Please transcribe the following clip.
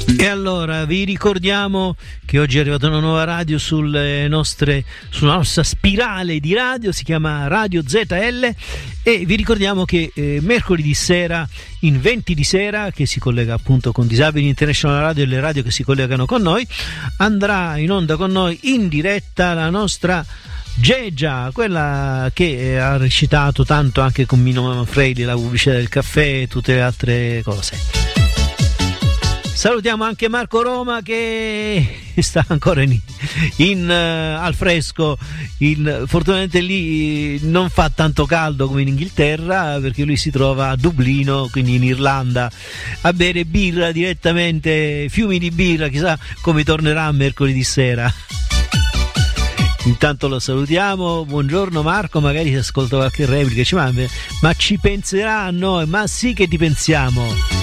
E allora vi ricordiamo che oggi è arrivata una nuova radio sulla nostra spirale di radio, si chiama Radio ZL, e vi ricordiamo che mercoledì sera in 20 di sera, che si collega appunto con Disabili International Radio e le radio che si collegano con noi, andrà in onda con noi in diretta la nostra Geggia, quella che ha recitato tanto anche con Mino Manfredi, la pubblicità del caffè e tutte le altre cose. Salutiamo anche Marco Roma che sta ancora al fresco. Fortunatamente lì non fa tanto caldo come in Inghilterra, perché lui si trova a Dublino, quindi in Irlanda, a bere birra direttamente, fiumi di birra, chissà come tornerà mercoledì sera. Intanto lo salutiamo, buongiorno Marco, magari si ascolta qualche replica, ma ci penserà a noi, ma sì che ti pensiamo.